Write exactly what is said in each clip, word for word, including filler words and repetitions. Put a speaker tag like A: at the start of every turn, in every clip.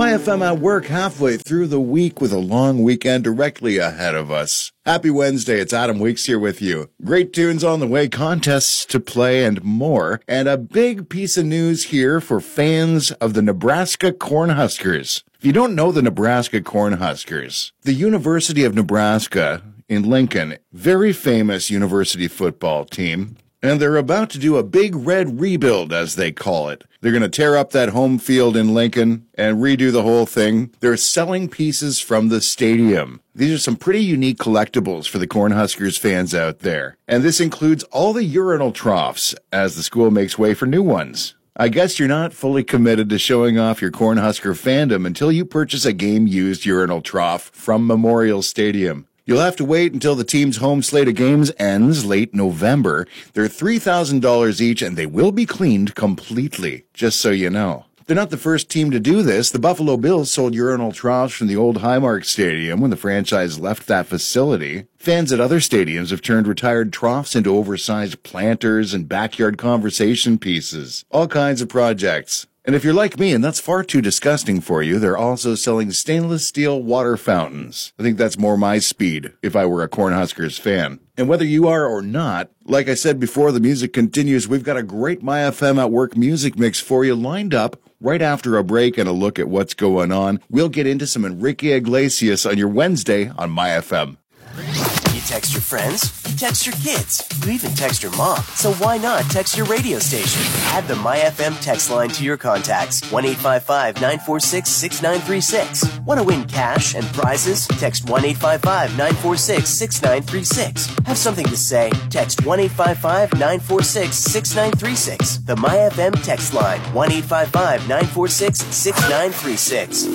A: My F M at work halfway through the week with a long weekend directly ahead of us. Happy Wednesday, it's Adam Weeks here with you. Great tunes on the way, contests to play, and more. And a big piece of news here for fans of the Nebraska Cornhuskers. If you don't know the Nebraska Cornhuskers, the University of Nebraska in Lincoln, very famous university football team. And they're about to do a big red rebuild, as they call it. They're going to tear up that home field in Lincoln and redo the whole thing. They're selling pieces from the stadium. These are some pretty unique collectibles for the Cornhuskers fans out there. And this includes all the urinal troughs as the school makes way for new ones. I guess you're not fully committed to showing off your Cornhusker fandom until you purchase a game-used urinal trough from Memorial Stadium. You'll have to wait until the team's home slate of games ends late November. They're three thousand dollars each, and they will be cleaned completely, just so you know. They're not the first team to do this. The Buffalo Bills sold urinal troughs from the old Highmark Stadium when the franchise left that facility. Fans at other stadiums have turned retired troughs into oversized planters and backyard conversation pieces. All kinds of projects. And if you're like me and that's far too disgusting for you, they're also selling stainless steel water fountains. I think that's more my speed if I were a Cornhuskers fan. And whether you are or not, like I said before the music continues, we've got a great My F M at Work music mix for you lined up right after a break and a look at what's going on. We'll get into some Enrique Iglesias on your Wednesday on My F M.
B: You text your friends, you text your kids, you even text your mom. So why not text your radio station? Add the My F M text line to your contacts. one eight five five, nine four six, six nine three six. Want to win cash and prizes? Text one eight five five, nine four six, six nine three six. Have something to say? Text one eight five five, nine four six, six nine three six. The My F M text line, one eight five five, nine four six, six nine three six.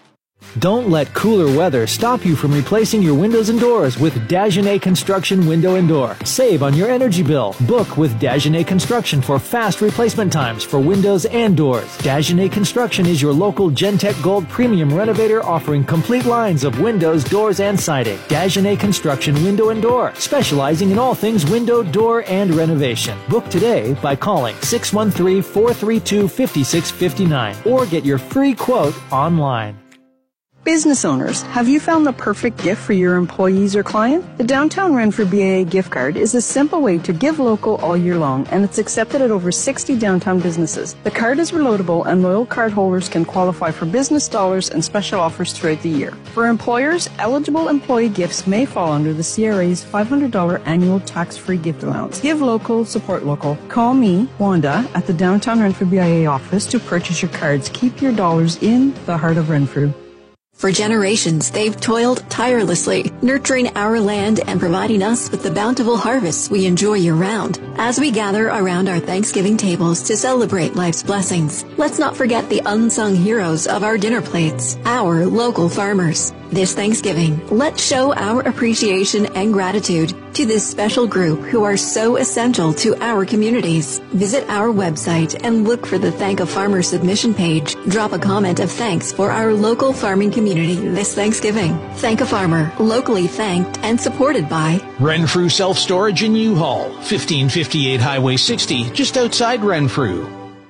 C: Don't let cooler weather stop you from replacing your windows and doors with Dagenet Construction Window and Door. Save on your energy bill. Book with Dagenet Construction for fast replacement times for windows and doors. Dagenet Construction is your local Gentech Gold Premium renovator offering complete lines of windows, doors, and siding. Dagenet Construction Window and Door, specializing in all things window, door, and renovation. Book today by calling six one three, four three two, five six five nine or get your free quote online.
D: Business owners, have you found the perfect gift for your employees or client? The Downtown Renfrew B A A gift card is a simple way to give local all year long, and it's accepted at over sixty downtown businesses. The card is reloadable, and loyal cardholders can qualify for business dollars and special offers throughout the year. For employers, eligible employee gifts may fall under the C R A's five hundred dollars annual tax-free gift allowance. Give local, support local. Call me, Wanda, at the Downtown Renfrew B I A office to purchase your cards. Keep your dollars in the heart of Renfrew.
E: For generations, they've toiled tirelessly, nurturing our land and providing us with the bountiful harvests we enjoy year-round. As we gather around our Thanksgiving tables to celebrate life's blessings, let's not forget the unsung heroes of our dinner plates, our local farmers. This Thanksgiving, let's show our appreciation and gratitude to this special group who are so essential to our communities. Visit our website and look for the Thank a Farmer submission page. Drop a comment of thanks for our local farming community this Thanksgiving. Thank a Farmer, locally thanked and supported by
F: Renfrew Self-Storage in U-Haul, fifteen fifty-eight Highway sixty, just outside Renfrew.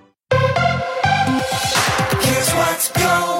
B: Here's what's going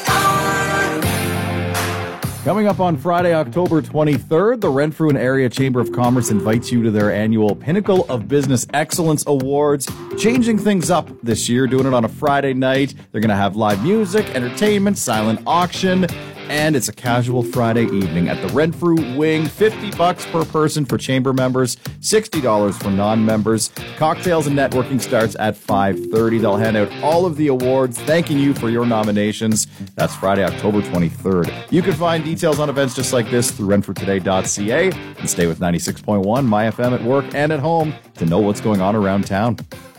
G: Coming up on Friday, October twenty-third, the Renfrew and Area Chamber of Commerce invites you to their annual Pinnacle of Business Excellence Awards, changing things up this year, doing it on a Friday night. They're going to have live music, entertainment, silent auction, and it's a casual Friday evening at the Renfrew Wing. fifty bucks per person for chamber members, sixty dollars for non-members. Cocktails and networking starts at five thirty. They'll hand out all of the awards, thanking you for your nominations. That's Friday, October twenty-third. You can find details on events just like this through renfrew today dot c a and stay with ninety-six point one My F M at work and at home to know what's going on around town.